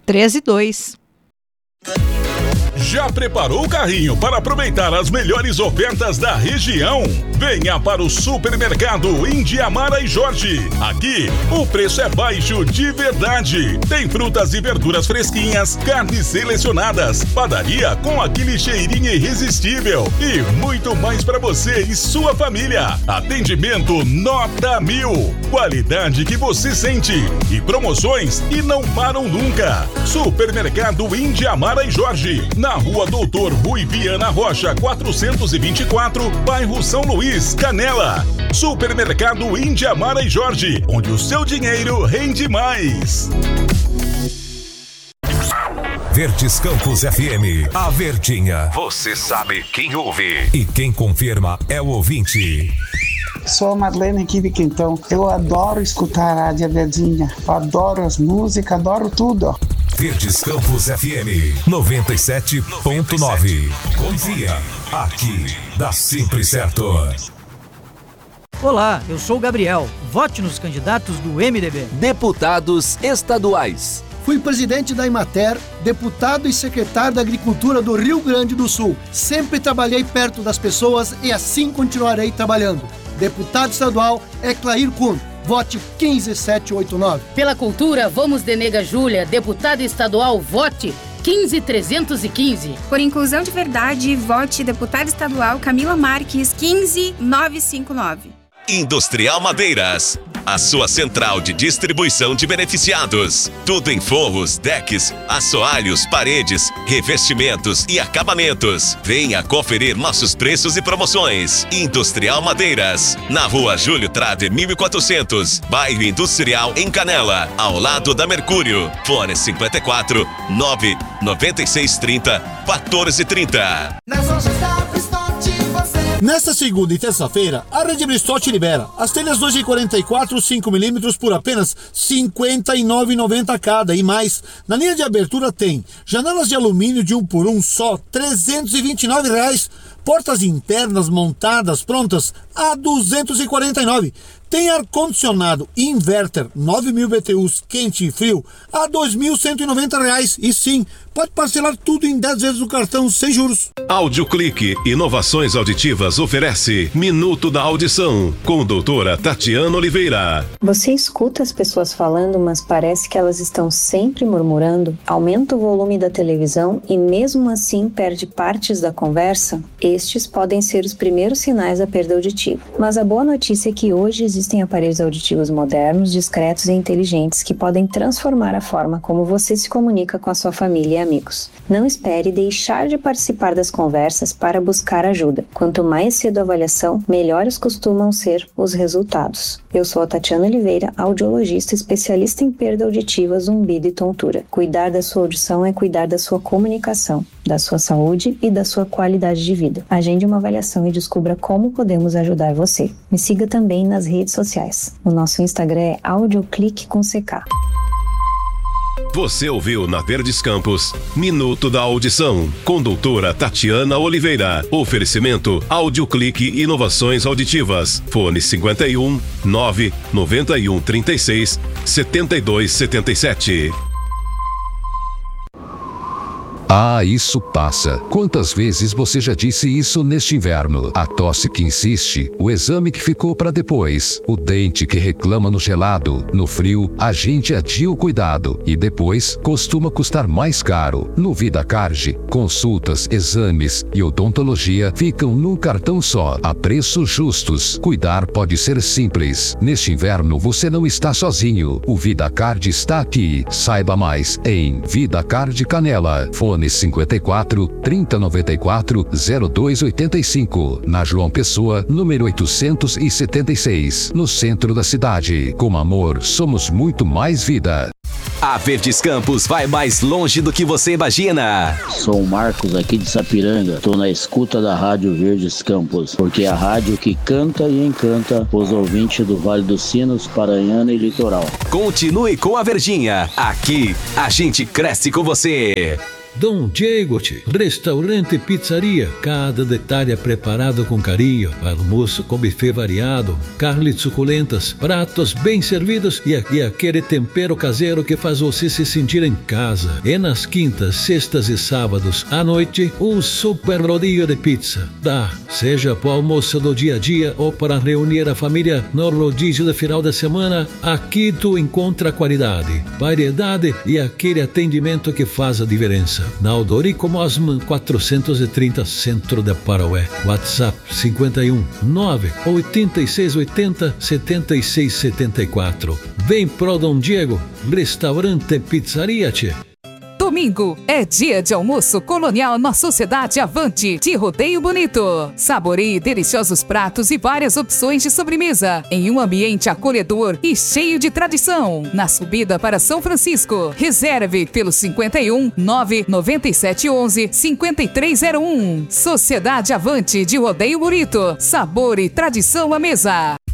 13.2. Já preparou o carrinho para aproveitar as melhores ofertas da região? Venha para o Supermercado Indiamara e Jorge. Aqui, o preço é baixo de verdade. Tem frutas e verduras fresquinhas, carnes selecionadas, padaria com aquele cheirinho irresistível e muito mais para você e sua família. Atendimento nota 1000. Qualidade que você sente. E promoções e não param nunca. Supermercado Indiamara e Jorge. Na Rua Doutor Rui Viana Rocha, 424, bairro São Luís, Canela. Supermercado Indiamara e Jorge, onde o seu dinheiro rende mais. Verdes Campos FM, a Verdinha. Você sabe quem ouve e quem confirma é o ouvinte. Sou a Marlene aqui de Quintão. Eu adoro escutar a Rádio Verdinha. Eu adoro as músicas, adoro tudo. Verdes Campos FM 97.9. Confia, aqui dá sempre certo. Olá, eu sou o Gabriel. Vote nos candidatos do MDB. Deputados estaduais. Fui presidente da Emater, deputado e secretário da Agricultura do Rio Grande do Sul. Sempre trabalhei perto das pessoas e assim continuarei trabalhando. Deputado estadual é Clair Kuhn. Vote 15789. Pela cultura, vamos de Nega Júlia, deputada estadual, vote 15315. Por inclusão de verdade, vote deputada estadual Camila Marques 15959. Industrial Madeiras, a sua central de distribuição de beneficiados. Tudo em forros, decks, assoalhos, paredes, revestimentos e acabamentos. Venha conferir nossos preços e promoções. Industrial Madeiras, na Rua Júlio Trade 1400, bairro Industrial em Canela, ao lado da Mercúrio. Fone 54 99630 1430. Nas lojas da Bristote você... Nesta segunda e terça-feira, a Rede Bristote libera as telhas 2,44 5mm por apenas R$ 59,90 cada e mais. Na linha de abertura tem janelas de alumínio de 1 por 1 só, R$ 329. Portas internas montadas prontas a R$ 249. Tem ar-condicionado inverter 9.000 BTUs quente e frio a R$ 2.190. E sim, pode parcelar tudo em 10 vezes no cartão sem juros. AudioClick Inovações Auditivas oferece Minuto da Audição com doutora Tatiana Oliveira. Você escuta as pessoas falando, mas parece que elas estão sempre murmurando? Aumenta o volume da televisão e mesmo assim perde partes da conversa? Estes podem ser os primeiros sinais da perda auditiva. Mas a boa notícia é que hoje existem aparelhos auditivos modernos, discretos e inteligentes que podem transformar a forma como você se comunica com a sua família e amigos. Não espere deixar de participar das conversas para buscar ajuda. Quanto mais cedo a avaliação, melhores costumam ser os resultados. Eu sou a Tatiana Oliveira, audiologista especialista em perda auditiva, zumbido e tontura. Cuidar da sua audição é cuidar da sua comunicação, da sua saúde e da sua qualidade de vida. Agende uma avaliação e descubra como podemos ajudar você. Me siga também nas redes sociais. O nosso Instagram é AudioClick com CK. Você ouviu na Verdes Campos Minuto da Audição com doutora Tatiana Oliveira. Oferecimento AudioClick Inovações Auditivas. Fone 51 991 36 72 77. Ah, isso passa. Quantas vezes você já disse isso neste inverno? A tosse que insiste, o exame que ficou para depois, o dente que reclama no gelado, no frio, a gente adia o cuidado e depois costuma custar mais caro. No VidaCard, consultas, exames e odontologia ficam num cartão só, a preços justos. Cuidar pode ser simples. Neste inverno você não está sozinho. O VidaCard está aqui. Saiba mais em VidaCard Canela. Fone 54 3094 0285, na João Pessoa, número 876, no centro da cidade. Com amor, somos muito mais vida. A Verdes Campos vai mais longe do que você imagina. Sou o Marcos aqui de Sapiranga. Estou na escuta da Rádio Verdes Campos, porque é a rádio que canta e encanta os ouvintes do Vale dos Sinos, Paranhana e Litoral. Continue com a Verdinha. Aqui a gente cresce com você. Dom Diego, restaurante e pizzaria. Cada detalhe é preparado com carinho. Almoço com buffet variado, carnes suculentas, pratos bem servidos e aquele tempero caseiro que faz você se sentir em casa. E nas quintas, sextas e sábados à noite, um super rodízio de pizza. Seja para o almoço do dia a dia ou para reunir a família no rodízio de final de semana, aqui tu encontra qualidade, variedade e aquele atendimento que faz a diferença. Na Odorico Mosman 430, Centro de Paraué. WhatsApp 51 98680 7674. Vem pro Dom Diego, restaurante e pizzaria, tchê. Domingo é dia de almoço colonial na Sociedade Avante de Rodeio Bonito. Saboreie deliciosos pratos e várias opções de sobremesa em um ambiente acolhedor e cheio de tradição. Na subida para São Francisco, reserve pelo 51 99711 5301. Sociedade Avante de Rodeio Bonito. Sabor e tradição à mesa.